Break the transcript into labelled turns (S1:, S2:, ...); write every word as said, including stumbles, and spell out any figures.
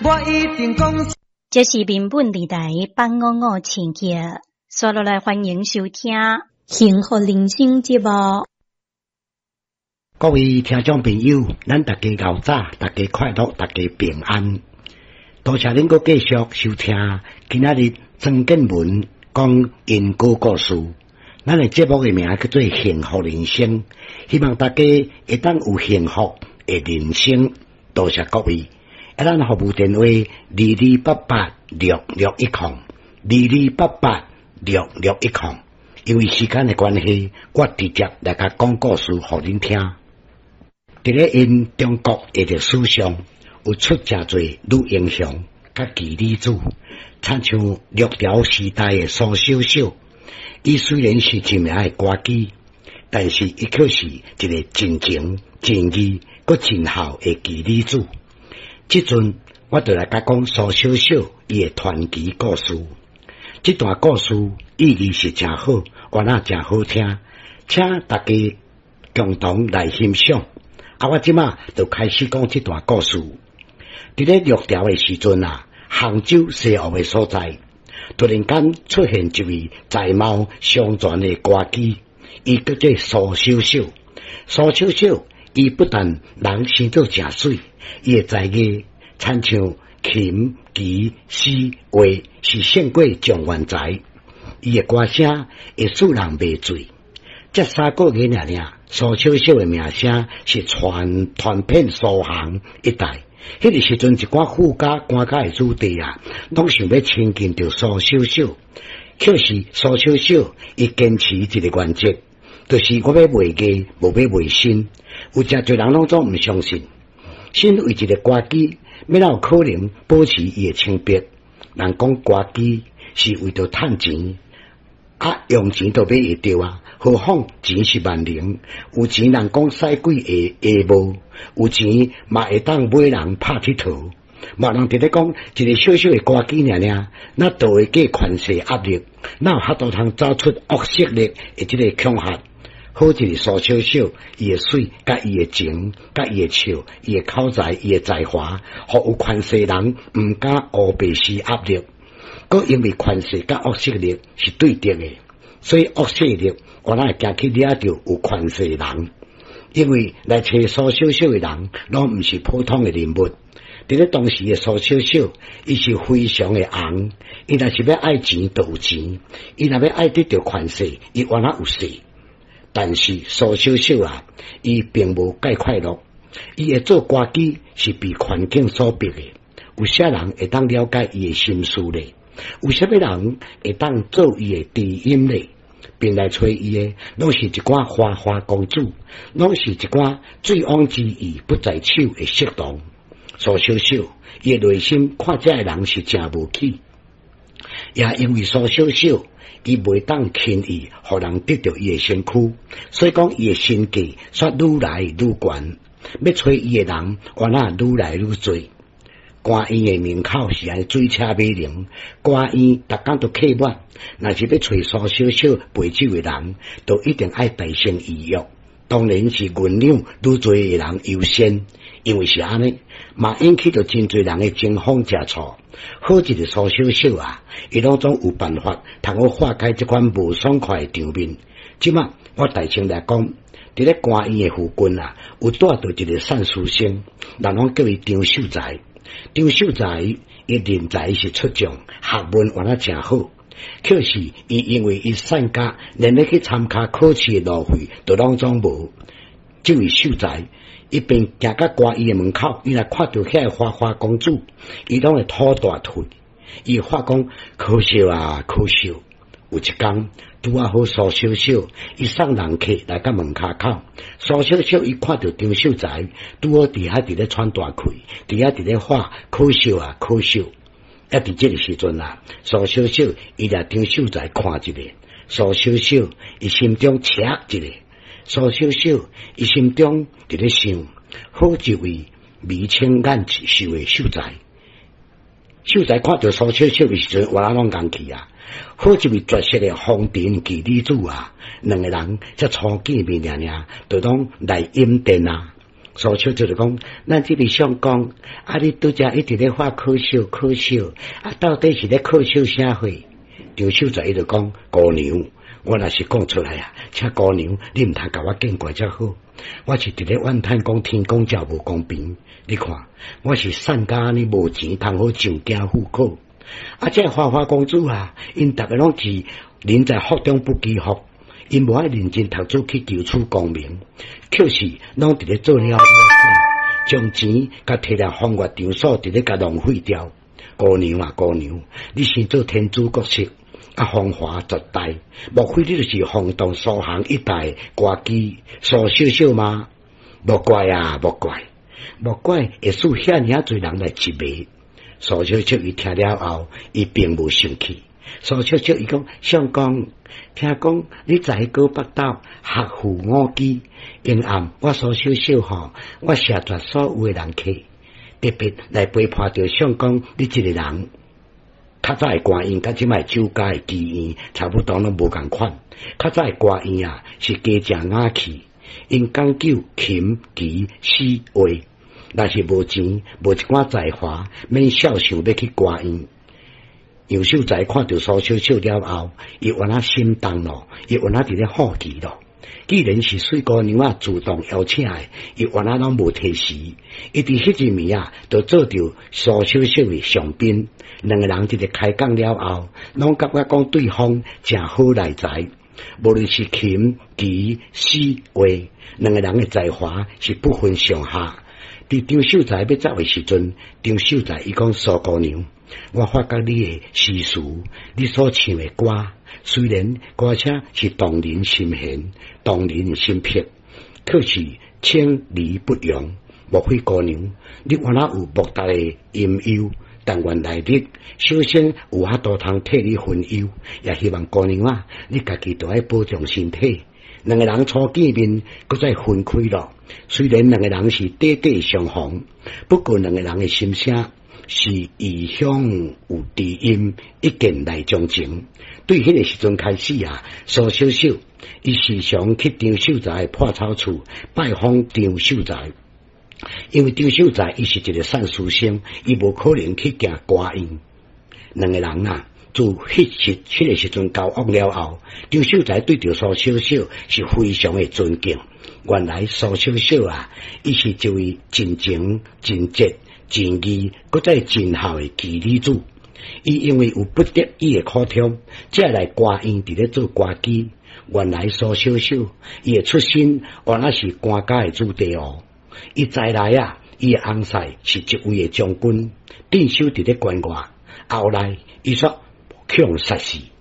S1: 我一定讲。
S2: 这是民本电台放五五情节，刷落来欢迎收听幸福人生节目。
S3: 各位听众朋友，咱大家熬早，大家快乐，大家平安。多谢恁个继续收听今仔日曾建文讲因果故事。咱的节目的名叫做幸福人生，希望大家会当有幸福的人生。多谢各位。啊，咱服务电话二二八八六六一空，二二八八六六一空。因为时间的关系，我直接来甲讲故事互恁听。伫咧因中国的历史上，有出真侪女英雄甲奇女子，亲像六朝时代的苏小小。伊虽然是一名的歌姬，但是伊却是一个真情、真义、阁真孝的奇女子。即阵我就来甲讲苏小小伊的传奇故事。这段故事意义是真好，原来真好听，请大家共同来欣赏。啊，我即马就开始讲这段故事。伫咧六朝的时阵啊，杭州西湖的所在，突然间出现一位才貌双全的歌姬，伊叫做苏小小。苏小小伊不但人生做真水，伊的才艺亲像琴、棋、诗、画是胜过状元才，伊的歌声会使人迷醉。这三个月尔尔，苏小小的名声是传传遍苏杭一带。迄个时阵，一寡富家官家的子弟啊，拢想要亲近着苏小小。可是苏小小伊坚持一个原则，就是我要卖艺，无要卖身。有真侪人拢总毋相信，身为一个歌姬，要哪有可能保持伊的清白？人讲歌姬是为着趁钱，啊，用钱都买会着啊。何况钱是万能，有钱人讲使鬼会会无，有钱嘛会当买人拍佚佗。莫人直咧讲一个小小的歌姬尔尔，那都会过权势压力，哪有遐多通走出恶势力的这个恐吓？好一个苏小小，伊的水，甲伊的情，甲伊的笑，伊的口才，伊的才华，互有权势人毋敢乌白施压力。搁因为权势甲恶势力是对敌的，所以恶势力我哪会惊去掠着有权势人？因为来找苏小小的人，拢毋是普通的人物。伫咧当时的苏小小，伊是非常的红，伊若是要爱钱，就有钱；伊若要爱得到权势，伊原来有势。但是苏小小啊，伊并无介快乐。伊会做歌姬是被环境所逼的。有啥人会当了解伊的心思呢？有啥物人会当做伊的知音呢？并来找伊的，拢是一寡花花公主，拢是一寡醉翁之意不在手的色狼。苏小小，伊的内心看这个人是真无起，也因为苏小小。伊袂当轻易互人得到伊的身躯，所以讲伊的身价煞愈来愈悬，要找伊的人原来愈来愈多。官员的门口是安水车马龙，官员逐工都客满，若是要找苏小小陪酒的人，都一定爱大声预约。当然是原谅愈多的人优先，因为是安尼，嘛引起着真侪人的争风吃醋。好一个苏小小啊，伊拢总有办法，通好化解这款无爽快的场面。即马我大声来讲，伫咧官员的附近啊，有带着一个善书生，人拢叫伊张秀才。张秀才伊人才是出众，学问原来真好。可是伊因为伊善家，连咧去参加考试的路费都拢总无。这位秀才一边行到官员的门口，伊若看到遐个花花公主，伊拢会吐大腿。伊话讲可笑啊，可笑！有一天，拄啊好苏小小，伊送人客来到门骹口。苏小小伊看到张秀才，拄好伫遐伫咧喘大气，伫遐伫咧话可笑啊，可笑！一伫这个时阵啊，苏小小伊来张秀才看一个，苏小小伊心中切一个。苏小小伊心中伫咧想，好一位眉清眼秀的秀才。秀才看到苏小小的时阵，我哪拢硬气啊！好一位绝色的风尘奇女子啊！两个人才初见面尔尔，就拢来饮鸩啊！ 苏小就是讲，咱这里上讲，啊，你拄则一直咧发可笑可笑，啊，到底是咧可笑啥货？张秀才伊就讲姑娘，我若是讲出来啊，请姑娘你毋通甲我见怪才好。我是伫咧怨叹讲天公真无公平，你看我是善家呢无钱，通好上京赴考。啊，这花花公主啊，因逐个拢是人在福中不知福，因无爱认真读书去求取功名，却是拢伫咧做了了将钱甲摕来风月场所，伫咧甲浪费掉。姑娘啊，姑娘，你先做天主角色。啊，风华绝代，莫非你就是轰动苏杭一带歌姬苏小小吗？莫怪啊，莫怪，莫怪会使遐尔侪人来集迷。苏小小伊听了后，伊并无生气。苏小小伊讲，相公，听讲你在高北岛学富五技，因暗我苏小小吼，我谢绝所有的人客，特别来陪伴着相公你一个人。较早的歌院甲即摆酒家的妓院差不多拢无共款。较早的歌院啊是加正雅气，因讲究琴棋诗画，若是无钱无一寡才华，免少想要去歌院。杨秀才看到苏小小了后，伊原来心动咯，伊原来伫咧好奇咯。既然是水姑娘啊主动邀请的，伊原来拢无提示，伊伫迄一暝啊，就做着苏小小的上宾。两个人一直开讲了后，拢感觉讲对方真好来财，无论是琴棋诗画，两个人的才华是不分上下。伫张秀才要走的时阵，张秀才伊讲苏姑娘，我发觉你的诗词，你所唱的歌，虽然歌车是动人心弦、动人心魄，可是千里不容。莫非姑娘，你原来有莫大的阴忧？但愿来日小生有法度通替你分忧，也希望姑娘啊，你家己都要保重身体。两个人初见面，搁再分开了。虽然两个人是短短相逢，不过两个人的心声是异乡有知音，一见来钟情。对迄个时阵开始啊，苏小小伊时常去张秀才的破草厝拜访张秀才。因为张秀才伊是一个善书生，伊无可能去行歌院。两个人啊，自迄时迄个时阵交往了后，张秀才对着苏小小是非常的尊敬。原来苏小小啊，伊是一位真情、真节、真义，搁再真孝的奇女子。伊因为有不得已的苦痛，才来歌院伫咧做歌姬。原来苏小小伊的出身原来是官家的子弟哦。伊再来啊，伊的翁婿是一位的将军，镇守伫咧关外。后来伊说强杀死，